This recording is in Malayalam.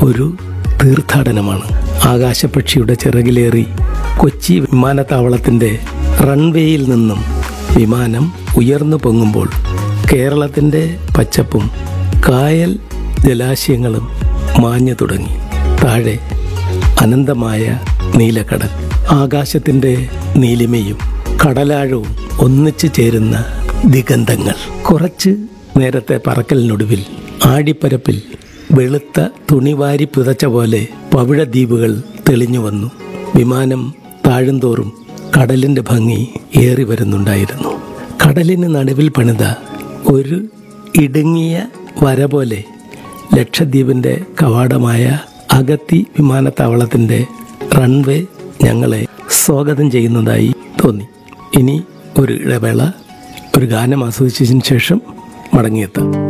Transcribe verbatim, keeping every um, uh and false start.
ഒരു തീർത്ഥാടനമാണ്. ആകാശപക്ഷിയുടെ ചിറകിലേറി കൊച്ചി വിമാനത്താവളത്തിൻ്റെ റൺവേയിൽ നിന്നും വിമാനം ഉയർന്നു പൊങ്ങുമ്പോൾ കേരളത്തിൻ്റെ പച്ചപ്പും കായൽ ജലാശയങ്ങളും മാഞ്ഞു തുടങ്ങി. താഴെ അനന്തമായ നീലക്കടൽ, ആകാശത്തിൻ്റെ നീലിമയും കടലാഴവും ഒന്നിച്ചു ചേരുന്ന ദിഗന്ധങ്ങൾ. കുറച്ച് നേരത്തെ പറക്കലിനൊടുവിൽ ആടിപ്പരപ്പിൽ വെളുത്ത തുണിവാരി പുതച്ച പോലെ പവിഴദ്വീപുകൾ തെളിഞ്ഞു വന്നു. വിമാനം താഴുന്തോറും കടലിൻ്റെ ഭംഗി ഏറി വരുന്നുണ്ടായിരുന്നു. കടലിന് നടുവിൽ പണിത ഒരു ഇടുങ്ങിയ വര പോലെ ലക്ഷദ്വീപിൻ്റെ കവാടമായ അഗത്തി വിമാനത്താവളത്തിൻ്റെ റൺവേ ഞങ്ങളെ സ്വാഗതം ചെയ്യുന്നതായി തോന്നി. ഇനി ഒരു ഇടവേള, ഒരു ഗാനം ആസ്വദിച്ചതിന് ശേഷം മടങ്ങിയെത്താം.